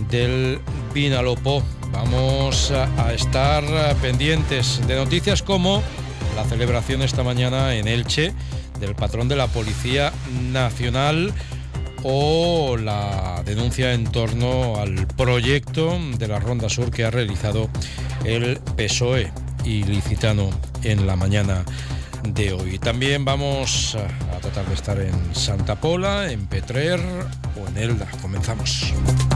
del Vinalopó. Vamos a estar pendientes de noticias como la celebración esta mañana en Elche del patrón de la Policía Nacional o la denuncia en torno al proyecto de la Ronda Sur que ha realizado el PSOE ilicitano en la mañana de hoy. También vamos a tratar de estar en Santa Pola, en Petrer o en Elda. Comenzamos.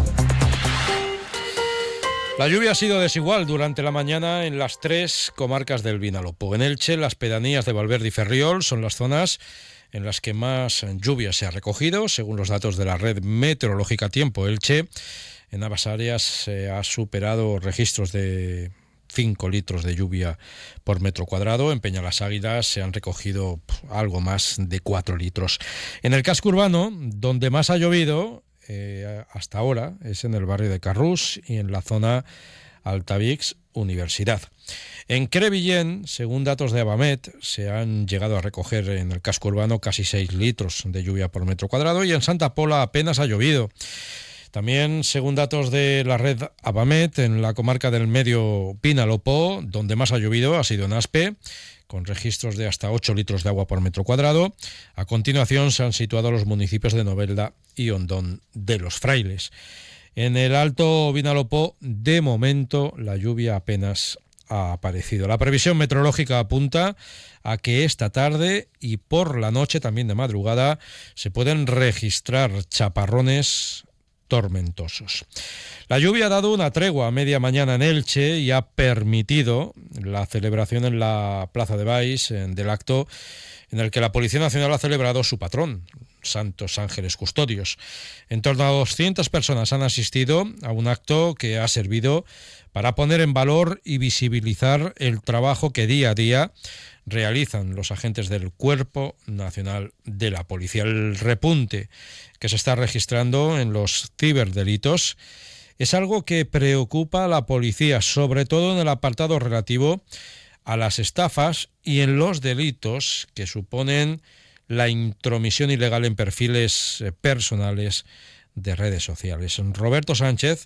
La lluvia ha sido desigual durante la mañana en las tres comarcas del Vinalopó. En Elche, las pedanías de Valverde y Ferriol son las zonas en las que más lluvia se ha recogido, según los datos de la red meteorológica Tiempo Elche. En ambas áreas se ha superado registros de 5 litros de lluvia por metro cuadrado. En Peñalas-Águilas se han recogido algo más de 4 litros. En el casco urbano, donde más ha llovido hasta ahora, es en el barrio de Carrús y en la zona Altavix Universidad. En Crevillent, según datos de Abamet, se han llegado a recoger en el casco urbano casi 6 litros de lluvia por metro cuadrado y en Santa Pola apenas ha llovido. También, según datos de la red Abamet, en la comarca del Medio Vinalopó, donde más ha llovido ha sido en Aspe, con registros de hasta 8 litros de agua por metro cuadrado. A continuación se han situado los municipios de Novelda y Hondón de los Frailes. En el Alto Vinalopó, de momento, la lluvia apenas ha aparecido. La previsión meteorológica apunta a que esta tarde y por la noche, también de madrugada, se pueden registrar chaparrones tormentosos. La lluvia ha dado una tregua a media mañana en Elche y ha permitido la celebración en la Plaza de Baix del acto en el que la Policía Nacional ha celebrado su patrón, Santos Ángeles Custodios. En torno a 200 personas han asistido a un acto que ha servido para poner en valor y visibilizar el trabajo que día a día realizan los agentes del Cuerpo Nacional de la Policía. El repunte que se está registrando en los ciberdelitos es algo que preocupa a la policía, sobre todo en el apartado relativo a las estafas y en los delitos que suponen la intromisión ilegal en perfiles personales de redes sociales. Roberto Sánchez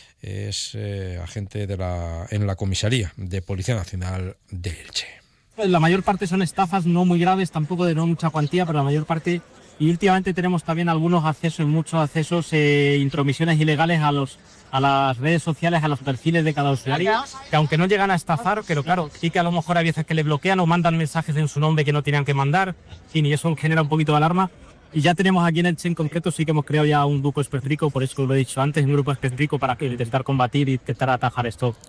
es agente en la Comisaría de Policía Nacional de Elche. La mayor parte son estafas no muy graves, tampoco de no mucha cuantía, pero la mayor parte, y últimamente tenemos también algunos accesos, muchos accesos, intromisiones ilegales a las redes sociales, a los perfiles de cada usuario, que aunque no llegan a estafar, pero claro, sí que a lo mejor hay veces que les bloquean o mandan mensajes en su nombre que no tenían que mandar, y eso genera un poquito de alarma. Y ya tenemos aquí en Elche en concreto, sí que hemos creado ya un grupo específico, por eso lo he dicho antes, un grupo específico para intentar combatir y intentar atajar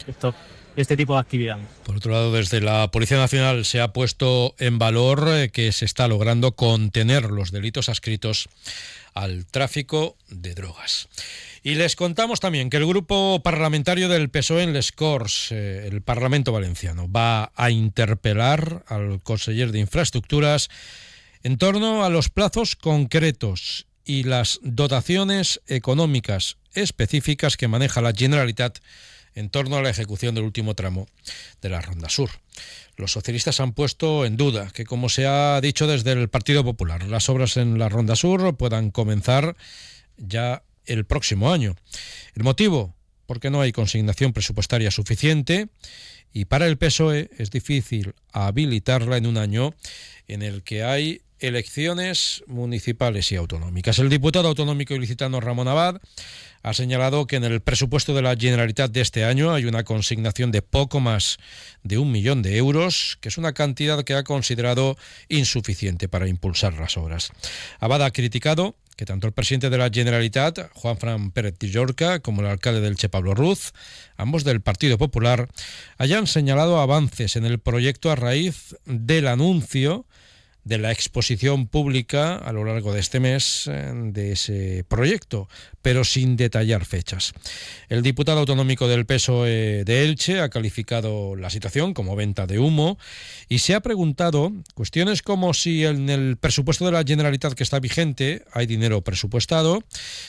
este tipo de actividades. Por otro lado, desde la Policía Nacional se ha puesto en valor que se está logrando contener los delitos adscritos al tráfico de drogas. Y les contamos también que el grupo parlamentario del PSOE en les Corts, el Parlamento Valenciano, va a interpelar al conseller de Infraestructuras en torno a los plazos concretos y las dotaciones económicas específicas que maneja la Generalitat en torno a la ejecución del último tramo de la Ronda Sur. Los socialistas han puesto en duda que, como se ha dicho desde el Partido Popular, las obras en la Ronda Sur puedan comenzar ya el próximo año. El motivo, porque no hay consignación presupuestaria suficiente y para el PSOE es difícil habilitarla en un año en el que hay elecciones municipales y autonómicas. El diputado autonómico ilicitano Ramón Abad ha señalado que en el presupuesto de la Generalitat de este año hay una consignación de poco más de 1 millón de euros, que es una cantidad que ha considerado insuficiente para impulsar las obras. Abad ha criticado que tanto el presidente de la Generalitat, Juanfran Pérez Tillorca, como el alcalde del Che, Pablo Ruz, ambos del Partido Popular, hayan señalado avances en el proyecto a raíz del anuncio de la exposición pública a lo largo de este mes de ese proyecto, pero sin detallar fechas. El diputado autonómico del PSOE de Elche ha calificado la situación como venta de humo y se ha preguntado cuestiones como si en el presupuesto de la Generalitat que está vigente hay dinero presupuestado,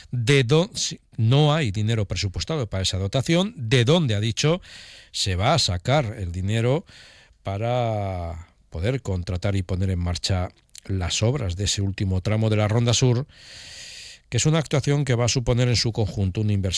si no hay dinero presupuestado para esa dotación, de dónde, ha dicho, se va a sacar el dinero para poder contratar y poner en marcha las obras de ese último tramo de la Ronda Sur, que es una actuación que va a suponer en su conjunto una inversión